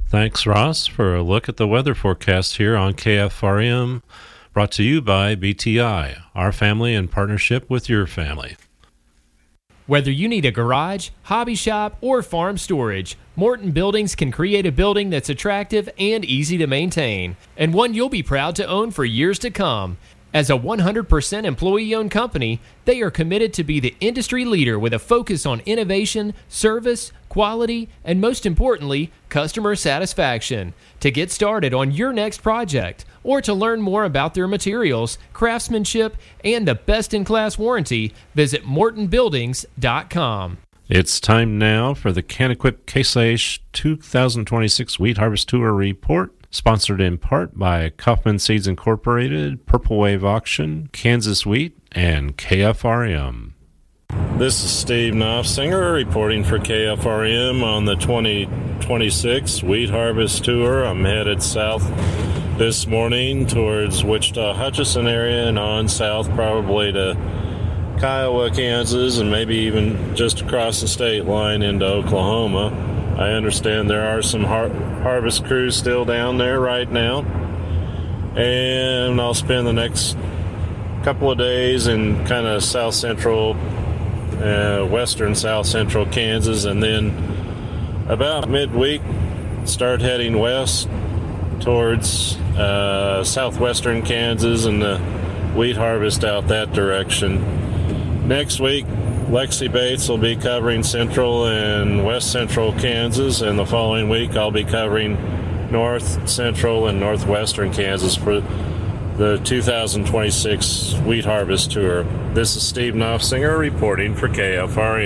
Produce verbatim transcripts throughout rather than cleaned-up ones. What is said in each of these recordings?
Thanks, Ross, for a look at the weather forecast here on K F R M, brought to you by B T I, our family in partnership with your family. Whether you need a garage, hobby shop, or farm storage, Morton Buildings can create a building that's attractive and easy to maintain, and one you'll be proud to own for years to come. As a one hundred percent employee-owned company, they are committed to be the industry leader with a focus on innovation, service, quality, and most importantly, customer satisfaction. To get started on your next project, or to learn more about their materials, craftsmanship, and the best-in-class warranty, visit morton buildings dot com. It's time now for the Can-Equip Case I H two thousand twenty-six Wheat Harvest Tour Report, sponsored in part by Kaufman Seeds Incorporated, Purple Wave Auction, Kansas Wheat, and K F R M. This is Steve Knopfsinger reporting for K F R M on the twenty twenty-six Wheat Harvest Tour. I'm headed south this morning towards Wichita-Hutchinson area and on south probably to Kiowa, Kansas, and maybe even just across the state line into Oklahoma. I understand there are some har- harvest crews still down there right now, and I'll spend the next couple of days in kind of south central, uh, western south central Kansas, and then about midweek start heading west towards uh, southwestern Kansas and the wheat harvest out that direction. Next week, Lexi Bates will be covering central and west central Kansas, and the following week I'll be covering north central and northwestern Kansas for the two thousand twenty-six Wheat Harvest Tour. This is Steve Knopfsinger reporting for K F R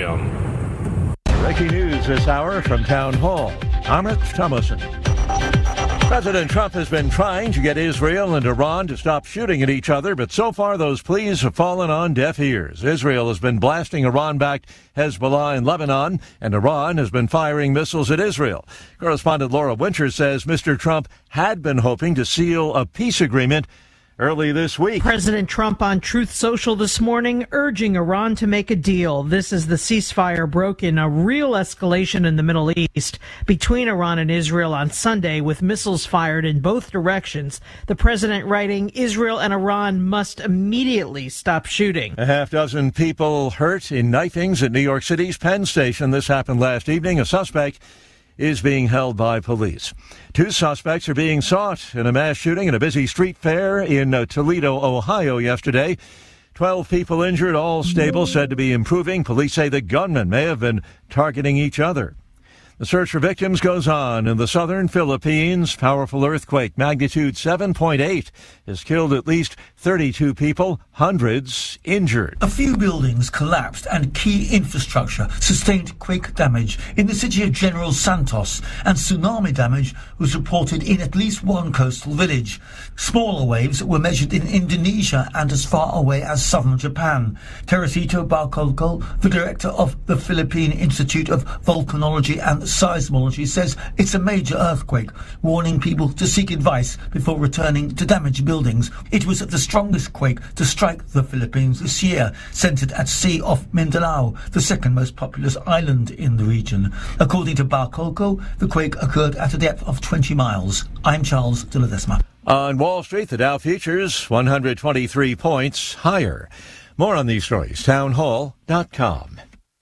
M. Breaking news this hour from Town Hall. Amit Thomason. President Trump has been trying to get Israel and Iran to stop shooting at each other, but so far those pleas have fallen on deaf ears. Israel has been blasting Iran-backed Hezbollah in Lebanon, and Iran has been firing missiles at Israel. Correspondent Laura Winters says Mister Trump had been hoping to seal a peace agreement early this week. President Trump on Truth Social this morning urging Iran to make a deal. This as the ceasefire broke in a real escalation in the Middle East between Iran and Israel on Sunday, with missiles fired in both directions. The president writing, Israel and Iran must immediately stop shooting. A half dozen people hurt in knifings at New York City's Penn Station. This happened last evening. A suspect is being held by police. Two suspects are being sought in a mass shooting at a busy street fair in uh, Toledo, Ohio yesterday. Twelve people injured, all stable, said to be improving. Police say the gunmen may have been targeting each other. The search for victims goes on in the southern Philippines. Powerful earthquake, magnitude seven point eight, has killed at least thirty-two people, hundreds injured. A few buildings collapsed and key infrastructure sustained quake damage in the city of General Santos, and tsunami damage was reported in at least one coastal village. Smaller waves were measured in Indonesia and as far away as southern Japan. Teresito Barcolco, the director of the Philippine Institute of Volcanology and Seismology, says it's a major earthquake, warning people to seek advice before returning to damaged buildings. It was the strongest quake to strike the Philippines this year, centered at sea off Mindanao, the second most populous island in the region. According to Barcolco, the quake occurred at a depth of twenty miles. I'm Charles de Ledesma. On Wall Street, the Dow futures one hundred twenty-three points higher. More on these stories, town hall dot com.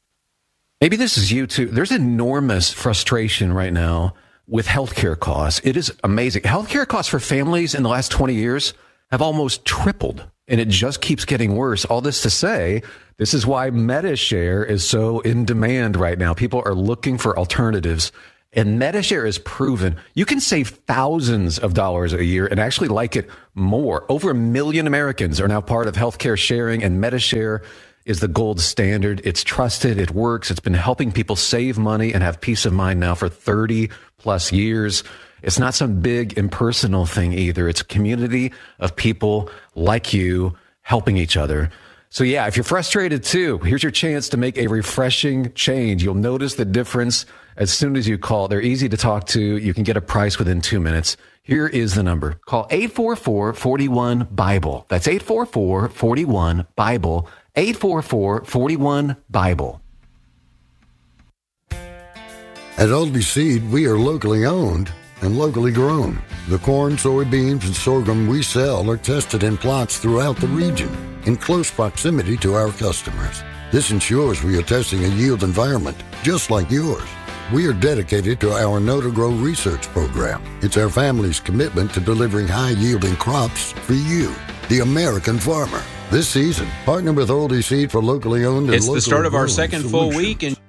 Maybe this is you too. There's enormous frustration right now with healthcare costs. It is amazing. Healthcare costs for families in the last twenty years have almost tripled, and it just keeps getting worse. All this to say, this is why MediShare is so in demand right now. People are looking for alternatives, and MediShare is proven you can save thousands of dollars a year and actually like it more. Over a million Americans are now part of healthcare sharing, and MediShare is the gold standard. It's trusted. It works. It's been helping people save money and have peace of mind now for thirty plus years. It's not some big impersonal thing either. It's a community of people like you helping each other. So yeah, if you're frustrated too, here's your chance to make a refreshing change. You'll notice the difference as soon as you call. They're easy to talk to. You can get a price within two minutes. Here is the number. Call eight four four, four one, BIBLE. That's eight four four, four one, BIBLE. eight four four, four one, BIBLE. At Oldie Seed, we are locally owned and locally grown. The corn, soybeans, and sorghum we sell are tested in plots throughout the region in close proximity to our customers. This ensures we are testing a yield environment just like yours. We are dedicated to our Know to Grow research program. It's our family's commitment to delivering high-yielding crops for you, the American farmer. This season, partner with Oldie Seed for locally owned and It's the start of our second full week. And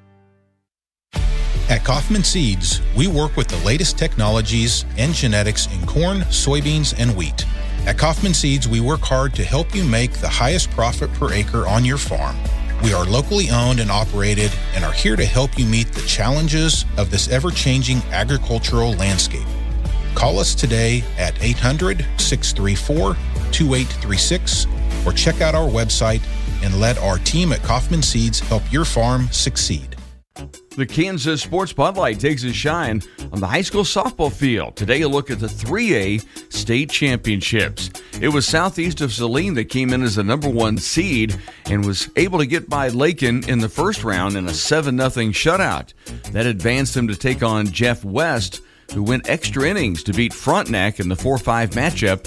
at Kaufman Seeds, we work with the latest technologies and genetics in corn, soybeans, and wheat. At Kaufman Seeds, we work hard to help you make the highest profit per acre on your farm. We are locally owned and operated and are here to help you meet the challenges of this ever-changing agricultural landscape. Call us today at eight hundred, six three four, two eight three six or check out our website and let our team at Kaufman Seeds help your farm succeed. the Kansas Sports Spotlight takes a shine on the high school softball field. Today, a look at the three A state championships. It was Southeast of Saline that came in as the number one seed and was able to get by Lakin in the first round in a seven nothing shutout. That advanced them to take on Jeff West, who went extra innings to beat Frontenac in the four five matchup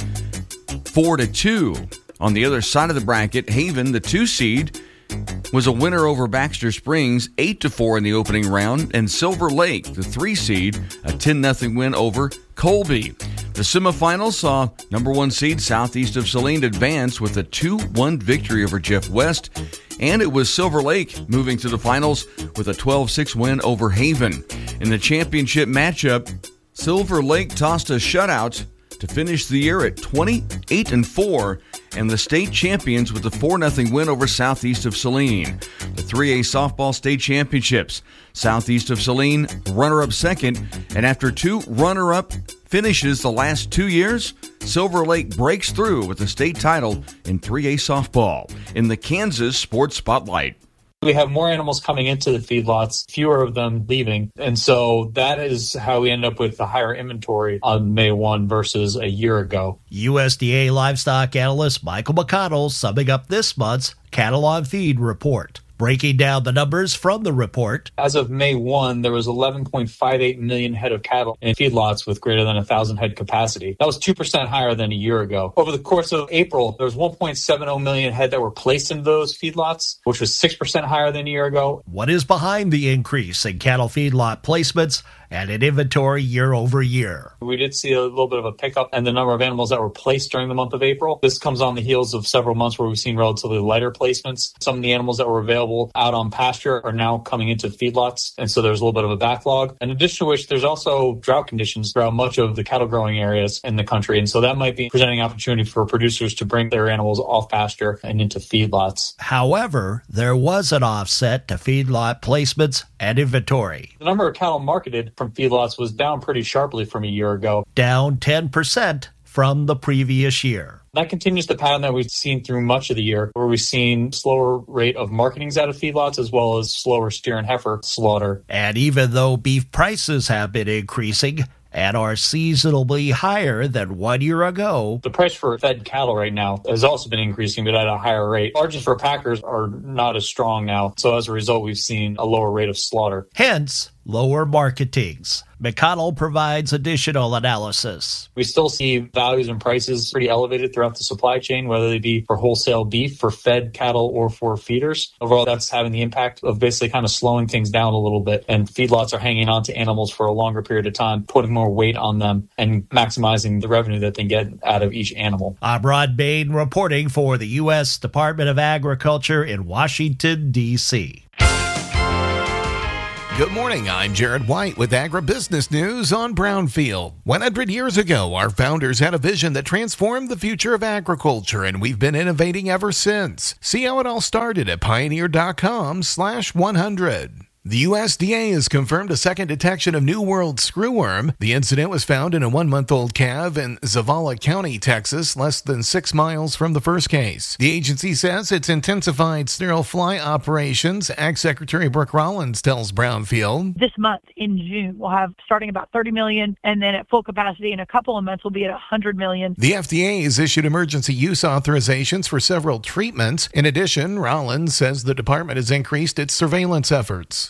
four to two. On the other side of the bracket, Haven, the two seed, was a winner over Baxter Springs, eight to four in the opening round, and Silver Lake, the three seed, a ten nothing win over Colby. The semifinals saw number one seed Southeast of Saline advance with a two one victory over Jeff West, and it was Silver Lake moving to the finals with a twelve six win over Haven. In the championship matchup, Silver Lake tossed a shutout to finish the year at twenty-eight and four, and the state champions with a four nothing win over Southeast of Saline. The three A softball state championships, Southeast of Saline runner-up second, and after two runner-up finishes the last two years, Silver Lake breaks through with the state title in three A softball. In the Kansas Sports Spotlight, we have more animals coming into the feedlots, fewer of them leaving. And so that is how we end up with the higher inventory on May first versus a year ago. U S D A livestock analyst Michael McConnell summing up this month's Cattle on Feed report. Breaking down the numbers from the report. As of May first, there was eleven point five eight million head of cattle in feedlots with greater than one thousand head capacity. That was two percent higher than a year ago. Over the course of April, there was one point seven zero million head that were placed in those feedlots, which was six percent higher than a year ago. What is behind the increase in cattle feedlot placements and in inventory year over year? We did see a little bit of a pickup in the number of animals that were placed during the month of April. This comes on the heels of several months where we've seen relatively lighter placements. Some of the animals that were available out on pasture are now coming into feedlots, and so there's a little bit of a backlog. In addition to which, there's also drought conditions throughout much of the cattle growing areas in the country, and so that might be presenting an opportunity for producers to bring their animals off pasture and into feedlots. However, there was an offset to feedlot placements and inventory. The number of cattle marketed from feedlots was down pretty sharply from a year ago. Down ten percent from the previous year. That continues the pattern that we've seen through much of the year, where we've seen slower rate of marketings out of feedlots as well as slower steer and heifer slaughter. And even though beef prices have been increasing and are seasonally higher than one year ago, the price for fed cattle right now has also been increasing, but at a higher rate. Margins for packers are not as strong now, so as a result, we've seen a lower rate of slaughter. Hence, lower marketings. McConnell provides additional analysis. We still see values and prices pretty elevated throughout the supply chain, whether they be for wholesale beef, for fed cattle, or for feeders. Overall, that's having the impact of basically kind of slowing things down a little bit, and feedlots are hanging on to animals for a longer period of time, putting more weight on them and maximizing the revenue that they get out of each animal. I'm Rod Bain reporting for the U S Department of Agriculture in Washington, D C Good morning, I'm Jared White with Agribusiness News on Brownfield. one hundred years ago, our founders had a vision that transformed the future of agriculture, and we've been innovating ever since. See how it all started at pioneer.com slash 100. The U S D A has confirmed a second detection of New World screwworm. The incident was found in a one-month-old calf in Zavala County, Texas, less than six miles from the first case. The agency says it's intensified sterile fly operations. Ag Secretary Brooke Rollins tells Brownfield. This month, in June, we'll have starting about thirty million, and then at full capacity in a couple of months, we'll be at one hundred million. The F D A has issued emergency use authorizations for several treatments. In addition, Rollins says the department has increased its surveillance efforts.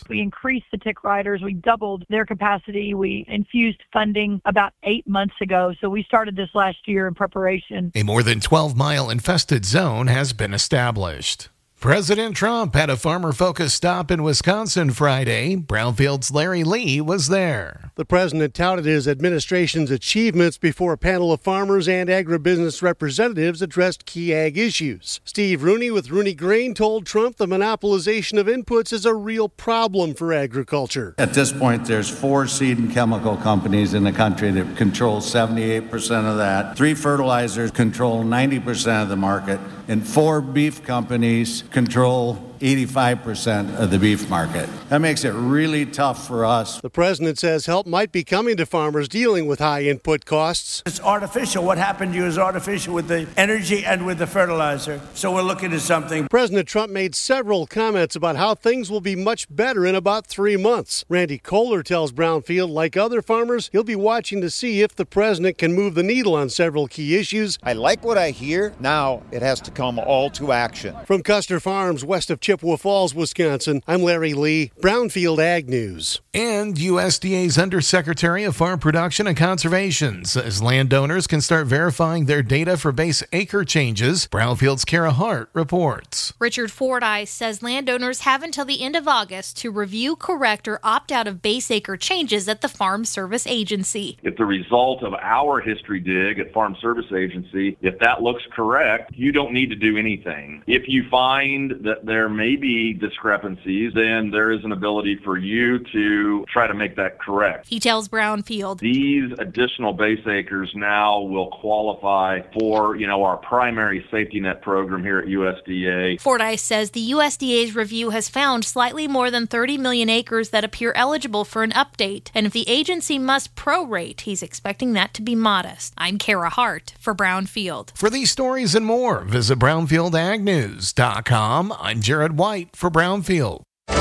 We increased the tick riders. We doubled their capacity. We infused funding about eight months ago. So we started this last year in preparation. A more than twelve mile infested zone has been established. President Trump had a farmer-focused stop in Wisconsin Friday. Brownfield's Larry Lee was there. The president touted his administration's achievements before a panel of farmers and agribusiness representatives addressed key ag issues. Steve Rooney with Rooney Grain told Trump the monopolization of inputs is a real problem for agriculture. At this point, there's four seed and chemical companies in the country that control seventy-eight percent of that. Three fertilizers control ninety percent of the market, and four beef companies control eighty-five percent of the beef market. That makes it really tough for us. The president says help might be coming to farmers dealing with high input costs. It's artificial. What happened to you is artificial with the energy and with the fertilizer. So we're looking at something. President Trump made several comments about how things will be much better in about three months. Randy Kohler tells Brownfield, like other farmers, he'll be watching to see if the president can move the needle on several key issues. I like what I hear. Now it has to come all to action. From Custer Farms, west of Chippewa Falls, Wisconsin, I'm Larry Lee, Brownfield Ag News. And U S D A's Undersecretary of Farm Production and Conservation says landowners can start verifying their data for base acre changes. Brownfield's Kara Hart reports. Richard Fordyce says landowners have until the end of August to review, correct, or opt out of base acre changes at the Farm Service Agency. If the result of our history dig at Farm Service Agency, if that looks correct, you don't need to do anything. If you find that there may be discrepancies, then there is an ability for you to try to make that correct. He tells Brownfield these additional base acres now will qualify for, you know, our primary safety net program here at U S D A. Fordyce says the U S D A's review has found slightly more than thirty million acres that appear eligible for an update, and if the agency must prorate, he's expecting that to be modest. I'm Kara Hart for Brownfield. For these stories and more, visit brownfield ag news dot com. I'm Jared White for Brownfield.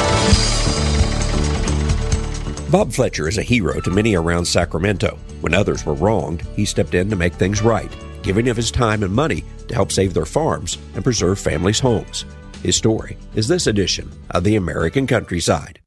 Bob Fletcher is a hero to many around Sacramento. When others were wronged, he stepped in to make things right, giving of his time and money to help save their farms and preserve families' homes. His story is this edition of The American Countryside.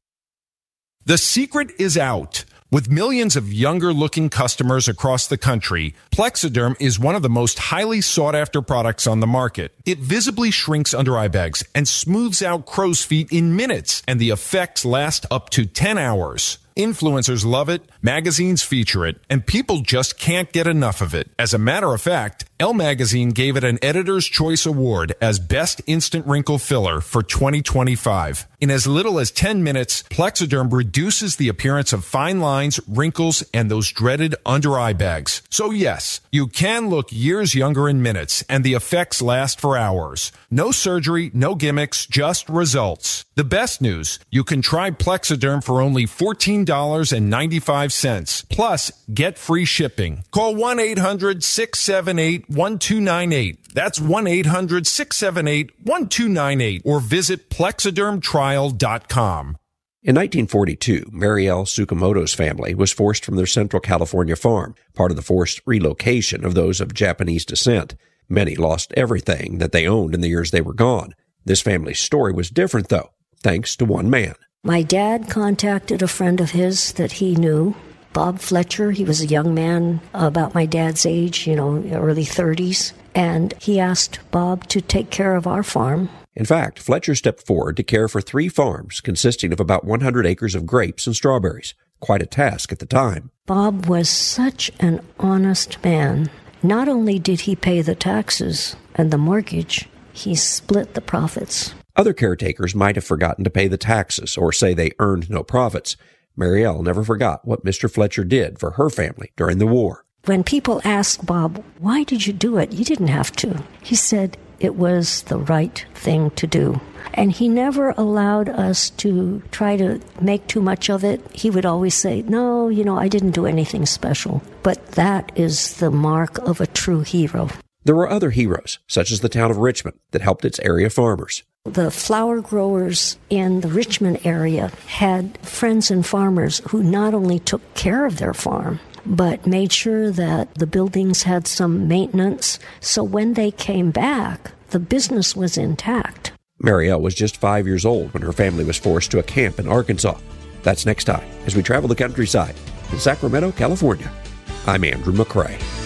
The secret is out. With millions of younger-looking customers across the country, Plexiderm is one of the most highly sought-after products on the market. It visibly shrinks under eye bags and smooths out crow's feet in minutes, and the effects last up to ten hours. Influencers love it, magazines feature it, and people just can't get enough of it. As a matter of fact, Elle Magazine gave it an Editor's Choice Award as Best Instant Wrinkle Filler for twenty twenty-five. In as little as ten minutes, Plexiderm reduces the appearance of fine lines, wrinkles, and those dreaded under-eye bags. So yes, you can look years younger in minutes, and the effects last for hours. No surgery, no gimmicks, just results. The best news, you can try Plexiderm for only fourteen dollars and ninety-five cents. Plus, get free shipping. Call one eight hundred six seven eight one two nine eight. That's one eight hundred six seven eight one two nine eight. Or visit plexiderm trial dot com. In nineteen forty-two, Marielle Tsukamoto's family was forced from their Central California farm, part of the forced relocation of those of Japanese descent. Many lost everything that they owned in the years they were gone. This family's story was different, though, thanks to one man. My dad contacted a friend of his that he knew, Bob Fletcher. He was a young man about my dad's age, you know, early thirties. And he asked Bob to take care of our farm. In fact, Fletcher stepped forward to care for three farms consisting of about one hundred acres of grapes and strawberries. Quite a task at the time. Bob was such an honest man. Not only did he pay the taxes and the mortgage, he split the profits. Other caretakers might have forgotten to pay the taxes or say they earned no profits. Marielle never forgot what Mister Fletcher did for her family during the war. When people asked Bob, why did you do it? You didn't have to. He said it was the right thing to do. And he never allowed us to try to make too much of it. He would always say, no, you know, I didn't do anything special. But that is the mark of a true hero. There were other heroes, such as the town of Richmond, that helped its area farmers. The flower growers in the Richmond area had friends and farmers who not only took care of their farm, but made sure that the buildings had some maintenance. So when they came back, the business was intact. Marielle was just five years old when her family was forced to a camp in Arkansas. That's next time as we travel the countryside in Sacramento, California. I'm Andrew McCrae.